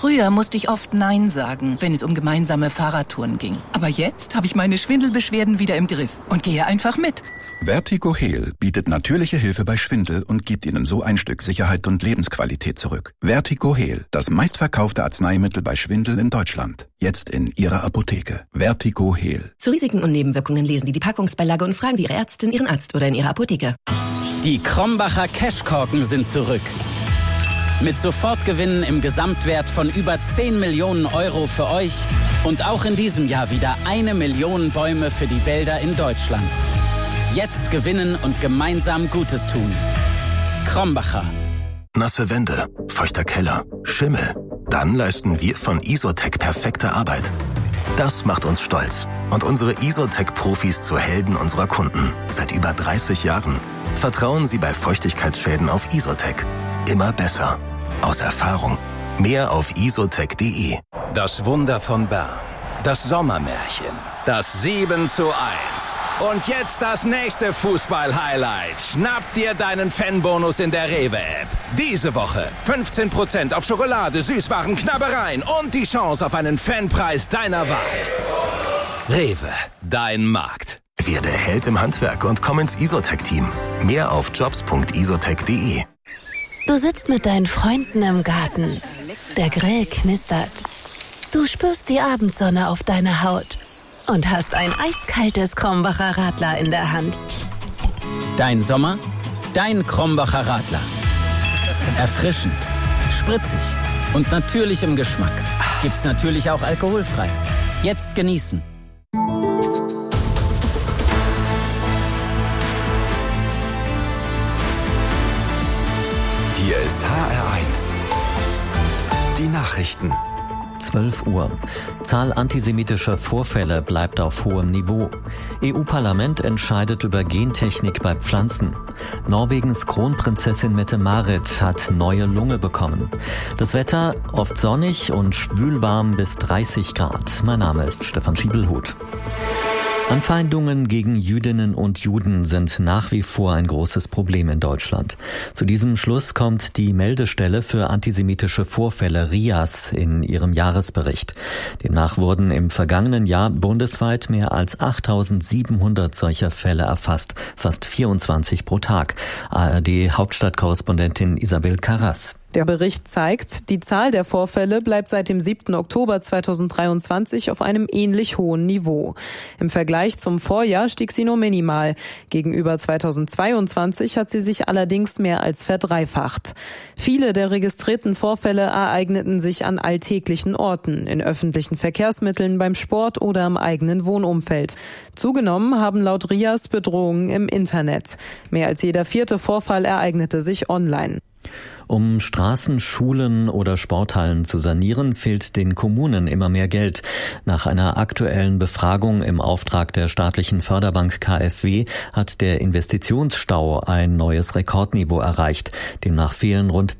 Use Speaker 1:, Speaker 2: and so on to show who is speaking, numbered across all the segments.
Speaker 1: Früher musste ich oft Nein sagen, wenn es um gemeinsame Fahrradtouren ging. Aber jetzt habe ich meine Schwindelbeschwerden wieder im Griff und gehe einfach mit.
Speaker 2: Vertigo Heal bietet natürliche Hilfe bei Schwindel und gibt Ihnen so ein Stück Sicherheit und Lebensqualität zurück. Vertigo Heal, das meistverkaufte Arzneimittel bei Schwindel in Deutschland. Jetzt in Ihrer Apotheke. Vertigo Heal.
Speaker 3: Zu Risiken und Nebenwirkungen lesen Sie die Packungsbeilage und fragen Sie Ihre Ärztin, Ihren Arzt oder in Ihrer Apotheke.
Speaker 4: Die Krombacher Cashkorken sind zurück. Mit Sofortgewinnen im Gesamtwert von über 10 Millionen Euro für euch und auch in diesem Jahr wieder 1 Million Bäume für die Wälder in Deutschland. Jetzt gewinnen und gemeinsam Gutes tun. Krombacher.
Speaker 5: Nasse Wände, feuchter Keller, Schimmel. Dann leisten wir von Isotec perfekte Arbeit. Das macht uns stolz und unsere Isotec-Profis zu Helden unserer Kunden. Seit über 30 Jahren. Vertrauen Sie bei Feuchtigkeitsschäden auf Isotec. Immer besser. Aus Erfahrung. Mehr auf isotec.de.
Speaker 6: Das Wunder von Bern. Das Sommermärchen. Das 7:1. Und jetzt das nächste Fußball-Highlight. Schnapp dir deinen Fanbonus in der Rewe-App. Diese Woche 15% auf Schokolade, Süßwaren, Knabbereien und die Chance auf einen Fanpreis deiner Wahl. Rewe, dein Markt.
Speaker 5: Werde Held im Handwerk und komm ins Isotec-Team. Mehr auf jobs.isotec.de.
Speaker 7: Du sitzt mit deinen Freunden im Garten. Der Grill knistert. Du spürst die Abendsonne auf deiner Haut und hast ein eiskaltes Krombacher Radler in der Hand.
Speaker 4: Dein Sommer, dein Krombacher Radler. Erfrischend, spritzig und natürlich im Geschmack. Gibt's natürlich auch alkoholfrei. Jetzt genießen.
Speaker 6: Hier ist HR1. Die Nachrichten.
Speaker 8: 12 Uhr. Zahl antisemitischer Vorfälle bleibt auf hohem Niveau. EU-Parlament entscheidet über Gentechnik bei Pflanzen. Norwegens Kronprinzessin Mette-Marit hat neue Lunge bekommen. Das Wetter oft sonnig und schwülwarm bis 30 Grad. Mein Name ist Stefan Schiebelhut. Anfeindungen gegen Jüdinnen und Juden sind nach wie vor ein großes Problem in Deutschland. Zu diesem Schluss kommt die Meldestelle für antisemitische Vorfälle RIAS in ihrem Jahresbericht. Demnach wurden im vergangenen Jahr bundesweit mehr als 8.700 solcher Fälle erfasst, fast 24 pro Tag. ARD-Hauptstadtkorrespondentin Isabel Karras.
Speaker 9: Der Bericht zeigt, die Zahl der Vorfälle bleibt seit dem 7. Oktober 2023 auf einem ähnlich hohen Niveau. Im Vergleich zum Vorjahr stieg sie nur minimal. Gegenüber 2022 hat sie sich allerdings mehr als verdreifacht. Viele der registrierten Vorfälle ereigneten sich an alltäglichen Orten, in öffentlichen Verkehrsmitteln, beim Sport oder im eigenen Wohnumfeld. Zugenommen haben laut RIAS Bedrohungen im Internet. Mehr als jeder 4. Vorfall ereignete sich online.
Speaker 8: Um Straßen, Schulen oder Sporthallen zu sanieren, fehlt den Kommunen immer mehr Geld. Nach einer aktuellen Befragung im Auftrag der staatlichen Förderbank KfW hat der Investitionsstau ein neues Rekordniveau erreicht. Demnach fehlen rund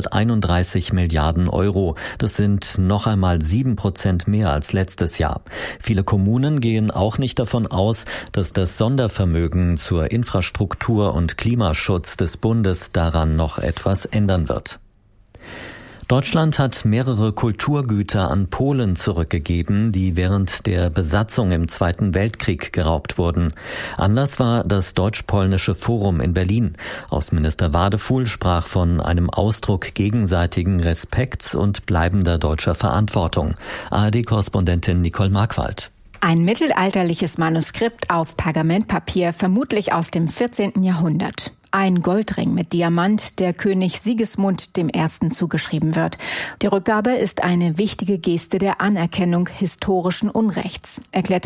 Speaker 8: 231 Milliarden Euro. Das sind noch einmal 7% mehr als letztes Jahr. Viele Kommunen gehen auch nicht davon aus, dass das Sondervermögen zur Infrastruktur und Klimaschutz des Bundes daran noch etwas ändern wird. Deutschland hat mehrere Kulturgüter an Polen zurückgegeben, die während der Besatzung im Zweiten Weltkrieg geraubt wurden. Anlass war das Deutsch-Polnische Forum in Berlin. Außenminister Wadefuhl sprach von einem Ausdruck gegenseitigen Respekts und bleibender deutscher Verantwortung. ARD-Korrespondentin Nicole Markwald.
Speaker 10: Ein mittelalterliches Manuskript auf Pergamentpapier, vermutlich aus dem 14. Jahrhundert. Ein Goldring mit Diamant, der König Sigismund I. zugeschrieben wird. Die Rückgabe ist eine wichtige Geste der Anerkennung historischen Unrechts, erklärte